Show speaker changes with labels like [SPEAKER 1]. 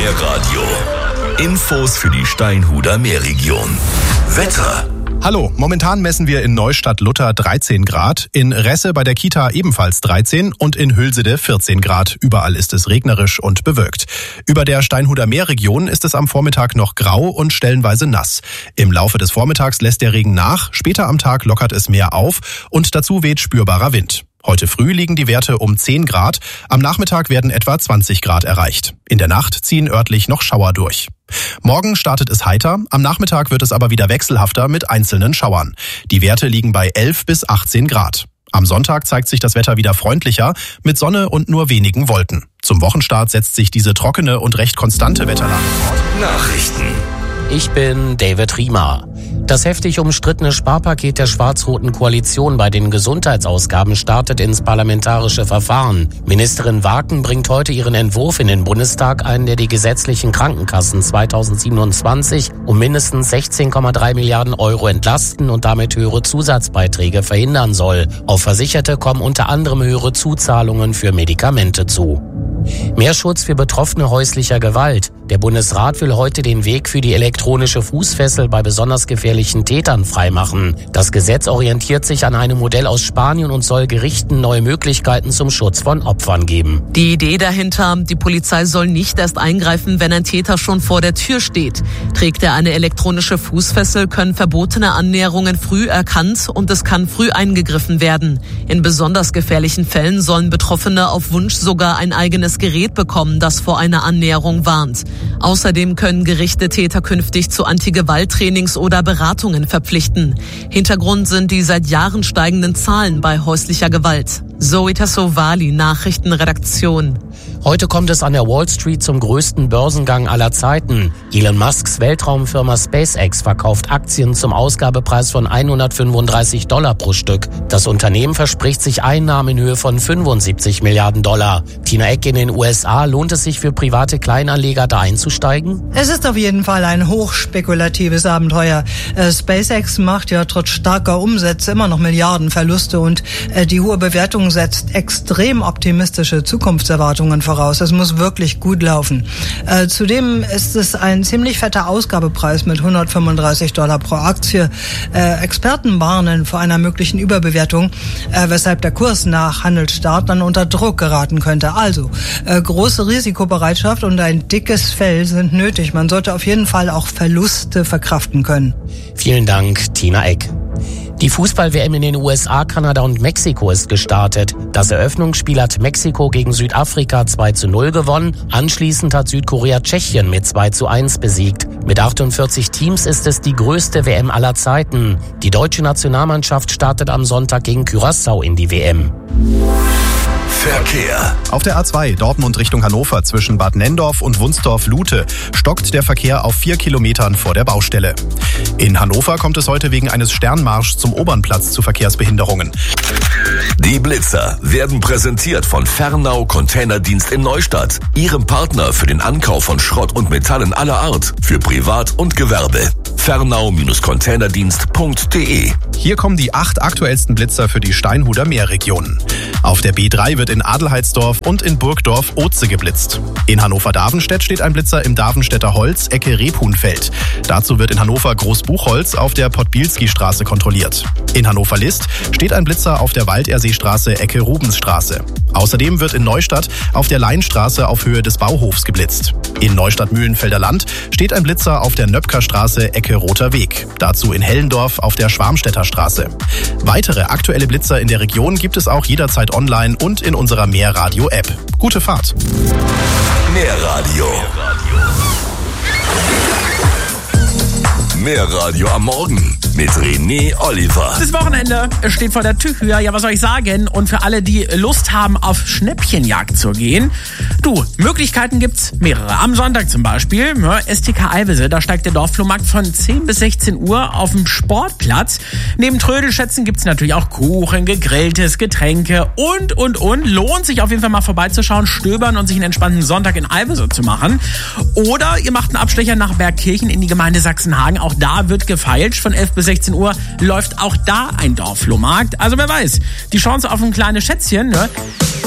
[SPEAKER 1] Meerradio. Infos für die Steinhuder Meerregion. Wetter.
[SPEAKER 2] Hallo, momentan messen wir in Neustadt-Luther 13 Grad, in Resse bei der Kita ebenfalls 13 und in Hülsede 14 Grad. Überall ist es regnerisch und bewölkt. Über der Steinhuder Meerregion ist es am Vormittag noch grau und stellenweise nass. Im Laufe des Vormittags lässt der Regen nach, später am Tag lockert es mehr auf und dazu weht spürbarer Wind. Heute früh liegen die Werte um 10 Grad, am Nachmittag werden etwa 20 Grad erreicht. In der Nacht ziehen örtlich noch Schauer durch. Morgen startet es heiter, am Nachmittag wird es aber wieder wechselhafter mit einzelnen Schauern. Die Werte liegen bei 11 bis 18 Grad. Am Sonntag zeigt sich das Wetter wieder freundlicher, mit Sonne und nur wenigen Wolken. Zum Wochenstart setzt sich diese trockene und recht konstante Wetterlage fort.
[SPEAKER 1] Nachrichten.
[SPEAKER 3] Ich bin David Riemer. Das heftig umstrittene Sparpaket der schwarz-roten Koalition bei den Gesundheitsausgaben startet ins parlamentarische Verfahren. Ministerin Waken bringt heute ihren Entwurf in den Bundestag ein, der die gesetzlichen Krankenkassen 2027 um mindestens 16,3 Milliarden Euro entlasten und damit höhere Zusatzbeiträge verhindern soll. Auf Versicherte kommen unter anderem höhere Zuzahlungen für Medikamente zu. Mehr Schutz für Betroffene häuslicher Gewalt. Der Bundesrat will heute den Weg für die elektronische Fußfessel bei besonders gefährlichen Tätern freimachen. Das Gesetz orientiert sich an einem Modell aus Spanien und soll Gerichten neue Möglichkeiten zum Schutz von Opfern geben.
[SPEAKER 4] Die Idee dahinter, die Polizei soll nicht erst eingreifen, wenn ein Täter schon vor der Tür steht. Trägt er eine elektronische Fußfessel, können verbotene Annäherungen früh erkannt und es kann früh eingegriffen werden. In besonders gefährlichen Fällen sollen Betroffene auf Wunsch sogar ein eigenes Gerät bekommen, das vor einer Annäherung warnt. Außerdem können Gerichte Täter künftig zu Anti-Gewalt-Trainings oder Beratungen verpflichten. Hintergrund sind die seit Jahren steigenden Zahlen bei häuslicher Gewalt. Zoe Tassovali, Nachrichtenredaktion.
[SPEAKER 3] Heute kommt es an der Wall Street zum größten Börsengang aller Zeiten. Elon Musks Weltraumfirma SpaceX verkauft Aktien zum Ausgabepreis von $135 pro Stück. Das Unternehmen verspricht sich Einnahmen in Höhe von 75 Milliarden $. Tina Eck, in den USA, lohnt es sich für private Kleinanleger da einzusteigen?
[SPEAKER 5] Es ist auf jeden Fall ein hochspekulatives Abenteuer. SpaceX macht ja trotz starker Umsätze immer noch Milliardenverluste und die hohe Bewertung setzt extrem optimistische Zukunftserwartungen voraus. Es muss wirklich gut laufen. Zudem ist es ein ziemlich fetter Ausgabepreis mit $135 pro Aktie. Experten warnen vor einer möglichen Überbewertung, weshalb der Kurs nach Handelsstart dann unter Druck geraten könnte. Also, große Risikobereitschaft und ein dickes Fell sind nötig. Man sollte auf jeden Fall auch Verluste verkraften können.
[SPEAKER 3] Vielen Dank, Tina Eck. Die Fußball-WM in den USA, Kanada und Mexiko ist gestartet. Das Eröffnungsspiel hat Mexiko gegen Südafrika 2:0 gewonnen. Anschließend hat Südkorea Tschechien mit 2:1 besiegt. Mit 48 Teams ist es die größte WM aller Zeiten. Die deutsche Nationalmannschaft startet am Sonntag gegen Curaçao in die WM.
[SPEAKER 1] Verkehr.
[SPEAKER 2] Auf der A2 Dortmund Richtung Hannover zwischen Bad Nenndorf und Wunsdorf-Lute stockt der Verkehr auf 4 Kilometern vor der Baustelle. In Hannover kommt es heute wegen eines Sternmarschs zum Obernplatz zu Verkehrsbehinderungen.
[SPEAKER 1] Die Blitzer werden präsentiert von Fernau Containerdienst in Neustadt, ihrem Partner für den Ankauf von Schrott und Metallen aller Art für Privat und Gewerbe. Fernau-Containerdienst.de.
[SPEAKER 2] Hier kommen die 8 aktuellsten Blitzer für die Steinhuder Meerregionen. Auf der B3 wird in Adelheidsdorf und in Burgdorf Oetze geblitzt. In Hannover-Davenstedt steht ein Blitzer im Davenstädter Holz, Ecke Rebhuhnfeld. Dazu wird in Hannover Großbuchholz auf der Podbielski-Straße kontrolliert. In Hannover-List steht ein Blitzer auf der Walderseestraße, Ecke Rubensstraße. Außerdem wird in Neustadt auf der Leinstraße auf Höhe des Bauhofs geblitzt. In Neustadt-Mühlenfelder Land steht ein Blitzer auf der Nöpkerstraße, Ecke Roter Weg. Dazu in Hellendorf auf der Schwarmstädter Straße. Weitere aktuelle Blitzer in der Region gibt es auch jederzeit online und in unserer Meerradio-App. Gute Fahrt!
[SPEAKER 1] Meerradio. Meerradio am Morgen mit René Oliver.
[SPEAKER 6] Das Wochenende steht vor der Tür. Ja, was soll ich sagen? Und für alle, die Lust haben, auf Schnäppchenjagd zu gehen, Möglichkeiten gibt's mehrere. Am Sonntag zum Beispiel, STK Alvese, da steigt der Dorfflohmarkt von 10 bis 16 Uhr auf dem Sportplatz. Neben Trödelschätzen gibt's natürlich auch Kuchen, gegrilltes, Getränke und. Lohnt sich auf jeden Fall mal vorbeizuschauen, stöbern und sich einen entspannten Sonntag in Alvese zu machen. Oder ihr macht einen Abstecher nach Bergkirchen in die Gemeinde Sachsenhagen. Auch da wird gefeilscht. Von 11 bis 16 Uhr läuft auch da ein Dorfflohmarkt. Also wer weiß, die Chance auf ein kleines Schätzchen,